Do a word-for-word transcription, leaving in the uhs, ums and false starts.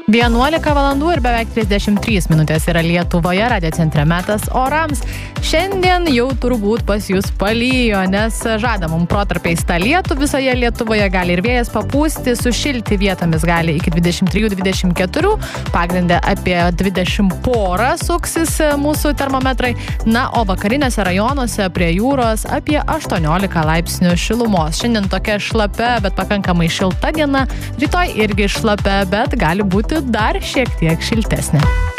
vienuolika valandų ir beveik trisdešimt trys minutės yra Lietuvoje, radio centre metas orams. Šiandien jau turbūt pas jūs palyjo, nes žada mums protarpiais tą lietų visoje Lietuvoje, gali ir vėjas papūsti, sušilti vietomis gali iki dvidešimt trijų dvidešimt keturių, pagrindę apie dvidešimt porą suksis mūsų termometrai, na, o vakarinėse rajonuose prie jūros apie aštuoniolika laipsnių šilumos. Šiandien tokia šlapia, bet pakankamai šilta diena, rytoj irgi šlapia, bet gali būti dar šiek tiek šiltesnė.